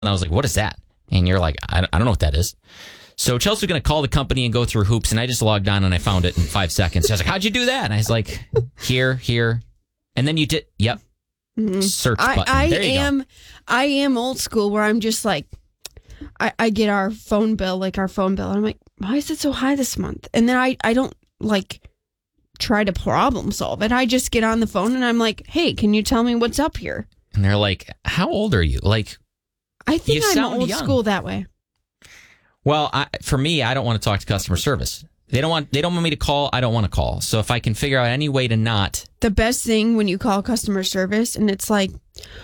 And I was like, what is that? And you're like, I don't know what that is. So Chelsea's going to call the company and go through hoops. And I just logged on and I found it in 5 seconds. I was like, how'd you do that? And I was like, here. And then you did, yep. Mm-hmm. Search button. I am old school where I'm just like, I get our phone bill. And I'm like, why is it so high this month? And then I don't like try to problem solve it. I just get on the phone and I'm like, hey, can you tell me what's up here? And they're like, how old are you? Like, I think I'm old school that way. Well, for me, I don't want to talk to customer service. They don't want me to call. I don't want to call. So if I can figure out any way to not. The best thing when you call customer service and it's like,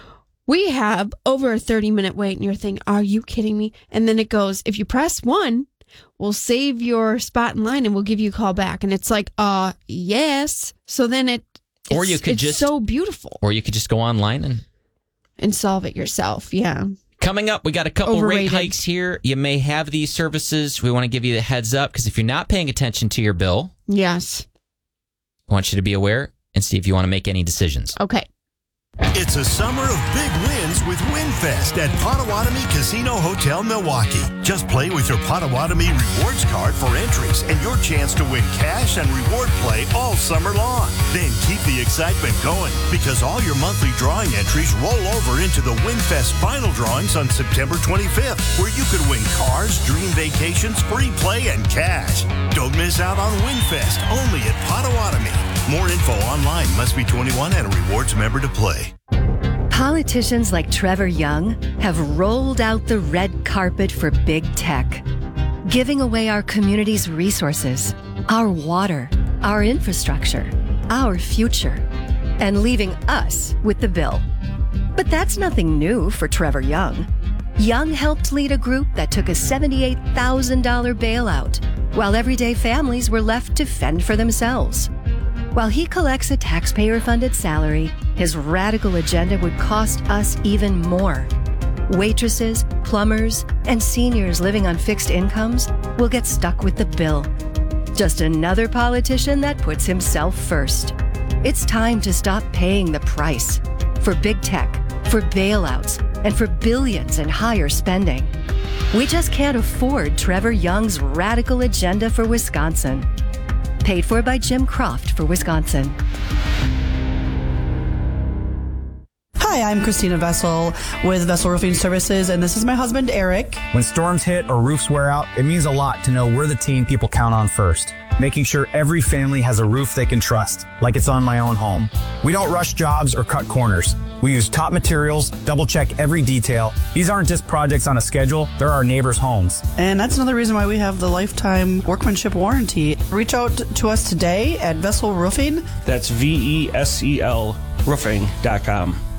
we have over a 30-minute wait, and you're thinking, are you kidding me? And then it goes, if you press 1, we'll save your spot in line and we'll give you a call back. And it's like, yes. So then it's so beautiful. Or you could just go online and solve it yourself. Yeah. Coming up, we got a couple rate hikes here. You may have these services. We want to give you the heads up because if you're not paying attention to your bill, yes, I want you to be aware and see if you want to make any decisions. Okay. It's a summer of big wins with WinFest at Potawatomi Casino Hotel, Milwaukee. Just play with your Potawatomi rewards card for entries and your chance to win cash and reward play all summer long. Then keep the excitement going because all your monthly drawing entries roll over into the WinFest final drawings on September 25th, where you could win cars, dream vacations, free play, and cash. Don't miss out on WinFest only at Potawatomi. More info online. Must be 21 and a rewards member to play. Politicians like Trevor Young have rolled out the red carpet for big tech, giving away our community's resources, our water, our infrastructure, our future, and leaving us with the bill. But that's nothing new for Trevor Young. Young helped lead a group that took a $78,000 bailout, while everyday families were left to fend for themselves. While he collects a taxpayer-funded salary, his radical agenda would cost us even more. Waitresses, plumbers, and seniors living on fixed incomes will get stuck with the bill. Just another politician that puts himself first. It's time to stop paying the price for big tech, for bailouts, and for billions in higher spending. We just can't afford Trevor Young's radical agenda for Wisconsin. Paid for by Jim Croft for Wisconsin. Hi, I'm Christina Vessel with Vessel Roofing Services, and this is my husband, Eric. When storms hit or roofs wear out, it means a lot to know we're the team people count on first, making sure every family has a roof they can trust, like it's on my own home. We don't rush jobs or cut corners. We use top materials, double-check every detail. These aren't just projects on a schedule, they're our neighbors' homes. And that's another reason why we have the lifetime workmanship warranty. Reach out to us today at Vessel Roofing. That's VESEL roofing.com.